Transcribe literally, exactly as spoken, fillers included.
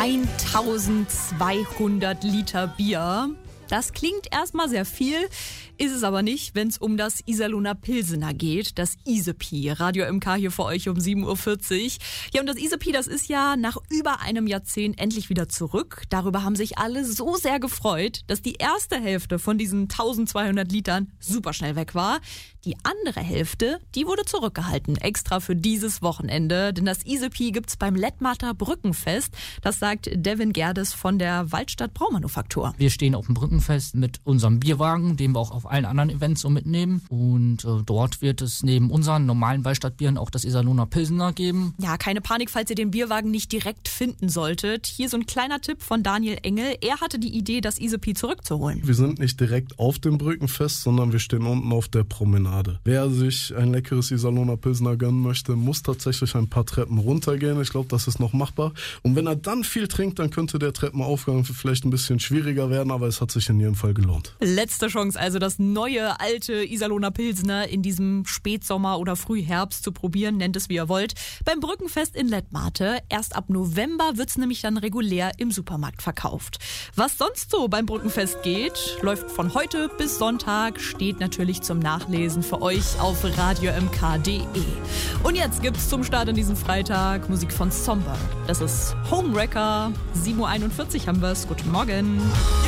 eintausendzweihundert Liter Bier. Das klingt erstmal sehr viel, ist es aber nicht, wenn es um das Iserlohner Pilsener geht, das Isepi. Radio M K hier für euch um sieben Uhr vierzig. Ja, und das Isepi, das ist ja nach über einem Jahrzehnt endlich wieder zurück. Darüber haben sich alle so sehr gefreut, dass die erste Hälfte von diesen eintausendzweihundert Litern super schnell weg war. Die andere Hälfte, die wurde zurückgehalten, extra für dieses Wochenende. Denn das Isepi gibt's beim Lettmater Brückenfest. Das sagt Devin Gerdes von der Waldstadt Braumanufaktur. Wir stehen auf dem Brückenfest mit unserem Bierwagen, den wir auch auf allen anderen Events so mitnehmen. Und äh, dort wird es neben unseren normalen Waldstadtbieren auch das Iserlohner Pilsener geben. Ja, keine Panik, falls ihr den Bierwagen nicht direkt finden solltet. Hier so ein kleiner Tipp von Daniel Engel. Er hatte die Idee, das Isepi zurückzuholen. Wir sind nicht direkt auf dem Brückenfest, sondern wir stehen unten auf der Promenade. Wer sich ein leckeres Iserlohner Pilsener gönnen möchte, muss tatsächlich ein paar Treppen runtergehen. Ich glaube, das ist noch machbar. Und wenn er dann viel trinkt, dann könnte der Treppenaufgang vielleicht ein bisschen schwieriger werden, aber es hat sich in jedem Fall gelohnt. Letzte Chance, also das neue, alte Iserlohner Pilsener in diesem Spätsommer oder Frühherbst zu probieren, nennt es wie ihr wollt. Beim Brückenfest in Lettmate. Erst ab November wird es nämlich dann regulär im Supermarkt verkauft. Was sonst so beim Brückenfest geht, läuft von heute bis Sonntag, steht natürlich zum Nachlesen für euch auf radio m k punkt d e. Und jetzt gibt's zum Start an diesem Freitag Musik von Somber. Das ist Homewrecker. sieben Uhr einundvierzig haben wir's. Guten Morgen.